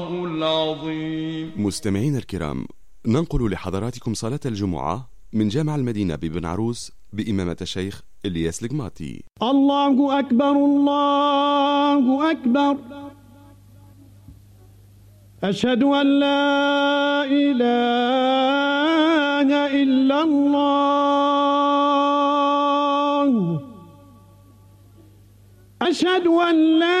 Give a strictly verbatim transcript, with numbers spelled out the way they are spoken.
العظيم. مستمعين الكرام، ننقل لحضراتكم صلاة الجمعة من جامع المدينة ببن عروس بإمامة الشيخ إلياس القماطي. الله أكبر الله أكبر، أشهد أن لا إله إلا الله، أشهد أن لا